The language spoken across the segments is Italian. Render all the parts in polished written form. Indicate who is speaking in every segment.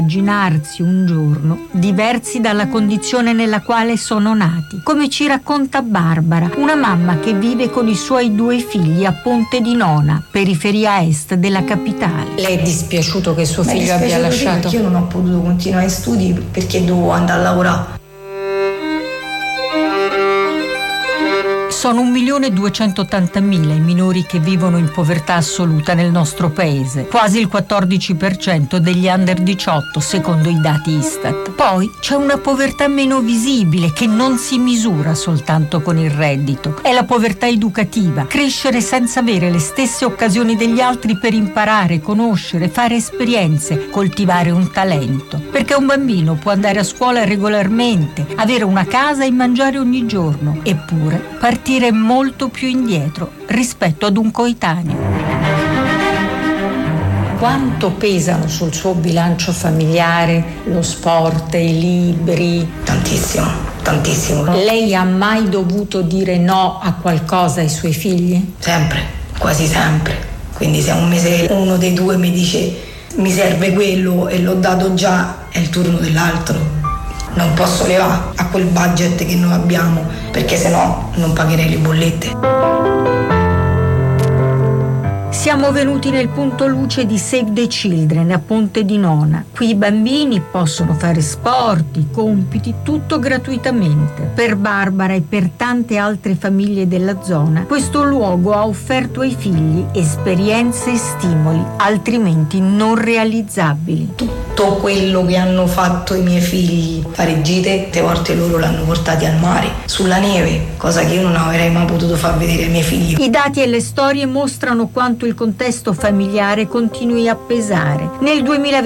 Speaker 1: immaginarsi un giorno diversi dalla condizione nella quale sono nati, come ci racconta Barbara, una mamma che vive con i suoi 2 figli a Ponte di Nona, periferia est della capitale.
Speaker 2: Le è dispiaciuto che suo figlio abbia lasciato?
Speaker 3: Perché io non ho potuto continuare gli studi perché dovevo andare a lavorare.
Speaker 1: Sono 1.280.000 i minori che vivono in povertà assoluta nel nostro paese, quasi il 14% degli under 18 secondo i dati Istat. Poi c'è una povertà meno visibile che non si misura soltanto con il reddito. È la povertà educativa, crescere senza avere le stesse occasioni degli altri per imparare, conoscere, fare esperienze, coltivare un talento. Perché un bambino può andare a scuola regolarmente, avere una casa e mangiare ogni giorno, eppure partire molto più indietro rispetto ad un coetaneo.
Speaker 2: Quanto pesano sul suo bilancio familiare lo sport, i libri?
Speaker 3: Tantissimo, tantissimo.
Speaker 2: Lei ha mai dovuto dire no a qualcosa ai suoi figli?
Speaker 3: Sempre, quasi sempre. Quindi se un mese uno dei 2 mi dice mi serve quello e l'ho dato già, è il turno dell'altro. Non posso levare a quel budget che noi abbiamo, perché sennò non pagherei le bollette.
Speaker 1: Siamo venuti nel punto luce di Save the Children a Ponte di Nona. Qui i bambini possono fare sport, i compiti, tutto gratuitamente. Per Barbara e per tante altre famiglie della zona, questo luogo ha offerto ai figli esperienze e stimoli altrimenti non realizzabili.
Speaker 3: Tutto quello che hanno fatto i miei figli, fare gite, 3 volte loro l'hanno portati al mare, sulla neve, cosa che io non avrei mai potuto far vedere ai miei figli.
Speaker 1: I dati e le storie mostrano quanto il contesto familiare continui a pesare. Nel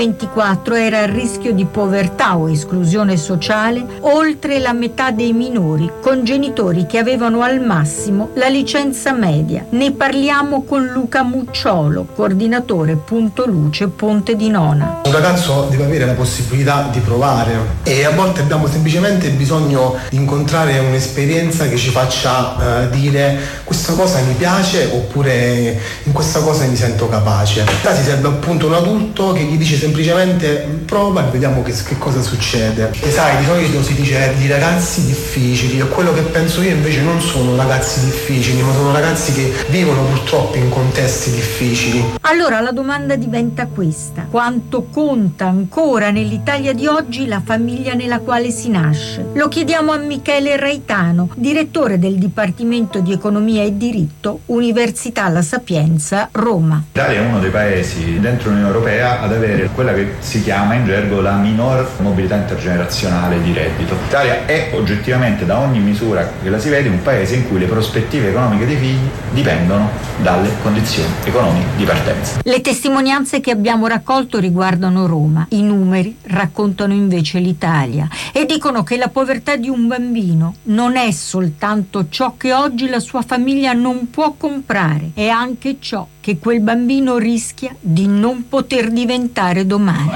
Speaker 1: 2024 era a rischio di povertà o esclusione sociale oltre la metà dei minori, con genitori che avevano al massimo la licenza media. Ne parliamo con Luca Mucciolo, coordinatore Punto Luce Ponte di Nona.
Speaker 4: Un ragazzo deve avere la possibilità di provare e a volte abbiamo semplicemente bisogno di incontrare un'esperienza che ci faccia dire questa cosa mi piace oppure in questa cosa mi sento capace. Si serve appunto un adulto che gli dice semplicemente prova e vediamo che cosa succede. E sai, di solito si dice di ragazzi difficili e quello che penso io invece non sono ragazzi difficili, ma sono ragazzi che vivono purtroppo in contesti difficili.
Speaker 1: Allora la domanda diventa questa: quanto conta ancora nell'Italia di oggi la famiglia nella quale si nasce? Lo chiediamo a Michele Raitano, direttore del Dipartimento di Economia e Diritto, Università La Sapienza, Roma.
Speaker 5: L'Italia è uno dei paesi dentro l'Unione Europea ad avere quella che si chiama in gergo la minor mobilità intergenerazionale di reddito. L'Italia è oggettivamente, da ogni misura che la si vede, un paese in cui le prospettive economiche dei figli dipendono dalle condizioni economiche di partenza.
Speaker 1: Le testimonianze che abbiamo raccolto riguardano Roma, i numeri raccontano invece l'Italia e dicono che la povertà di un bambino non è soltanto ciò che oggi la sua famiglia non può comprare, è anche ciò che quel bambino rischia di non poter diventare domani.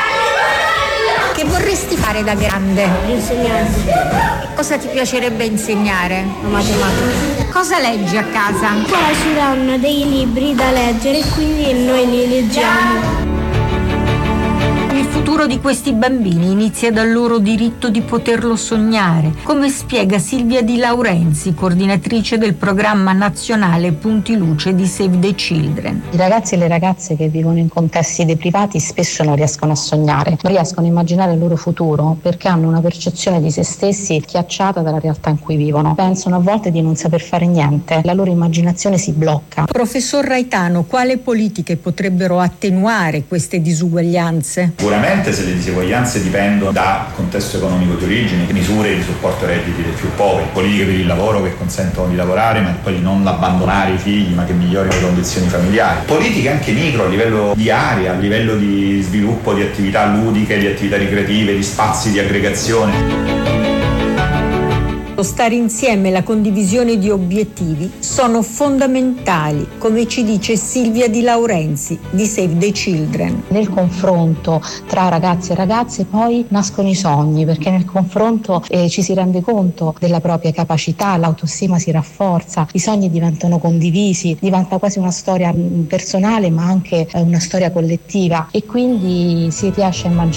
Speaker 2: Che vorresti fare da grande?
Speaker 6: Insegnante.
Speaker 2: Cosa ti piacerebbe insegnare?
Speaker 6: La matematica.
Speaker 2: Cosa leggi a casa?
Speaker 6: Qua ci danno dei libri da leggere e quindi noi li leggiamo.
Speaker 1: Il futuro di questi bambini inizia dal loro diritto di poterlo sognare, come spiega Silvia Di Laurenzi, coordinatrice del programma nazionale Punti Luce di Save the Children.
Speaker 7: I ragazzi e le ragazze che vivono in contesti deprivati spesso non riescono a sognare, non riescono a immaginare il loro futuro perché hanno una percezione di se stessi schiacciata dalla realtà in cui vivono. Pensano a volte di non saper fare niente, la loro immaginazione si blocca.
Speaker 1: Professor Raitano, quali politiche potrebbero attenuare queste disuguaglianze?
Speaker 5: Sicuramente se le diseguaglianze dipendono dal contesto economico di origine, misure di supporto ai redditi dei più poveri, politiche per il lavoro che consentono di lavorare ma poi di non abbandonare i figli ma che migliorino le condizioni familiari, politiche anche micro a livello di area, a livello di sviluppo di attività ludiche, di attività ricreative, di spazi di aggregazione.
Speaker 1: Lo stare insieme e la condivisione di obiettivi sono fondamentali, come ci dice Silvia Di Laurenzi di Save the Children.
Speaker 7: Nel confronto tra ragazzi e ragazze poi nascono i sogni, perché nel confronto ci si rende conto della propria capacità, l'autostima si rafforza, i sogni diventano condivisi, diventa quasi una storia personale ma anche una storia collettiva e quindi si riesce a immaginare